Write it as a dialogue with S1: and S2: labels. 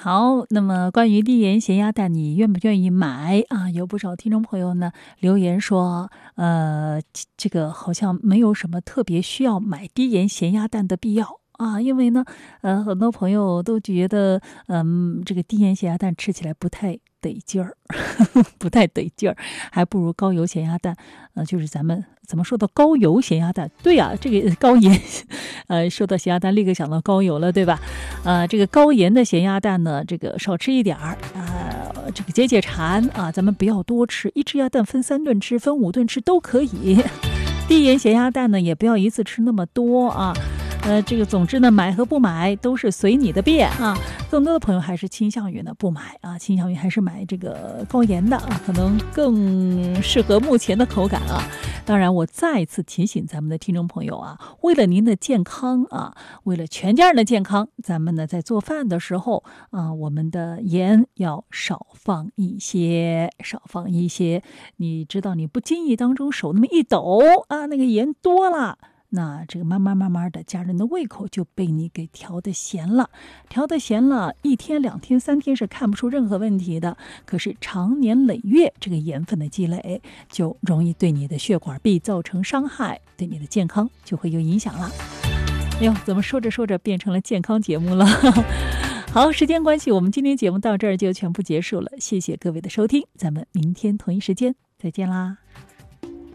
S1: 好，那么关于低盐咸鸭蛋，你愿不愿意买啊？有不少听众朋友呢留言说，这个好像没有什么特别需要买低盐咸鸭蛋的必要啊，因为呢，很多朋友都觉得，这个低盐咸鸭蛋吃起来不太得劲儿，不太得劲儿，还不如高油咸鸭蛋。就是咱们怎么说的高油咸鸭蛋？对啊，这个高盐，说到咸鸭蛋，立刻想到高油了，对吧？这个高盐的咸鸭蛋呢，这个少吃一点儿，这个解馋啊，咱们不要多吃，一只鸭蛋分3顿吃，分5顿吃都可以。低盐咸鸭蛋呢，也不要一次吃那么多啊。这个总之呢，买和不买都是随你的便啊。更多的朋友还是倾向于呢不买啊，倾向于还是买这个高盐的啊，可能更适合目前的口感啊。当然，我再次提醒咱们的听众朋友啊，为了您的健康啊，为了全家人的健康，咱们呢在做饭的时候啊，我们的盐要少放一些，少放一些。你知道，你不经意当中手那么一抖啊，那个盐多了。那这个慢慢的，家人的胃口就被你给调得咸了，调得咸了，1天、2天、3天是看不出任何问题的。可是长年累月，这个盐分的积累就容易对你的血管壁造成伤害，对你的健康就会有影响了。哎呦，怎么说着说着变成了健康节目了？好，时间关系，我们今天节目到这儿就全部结束了，谢谢各位的收听，咱们明天同一时间再见啦。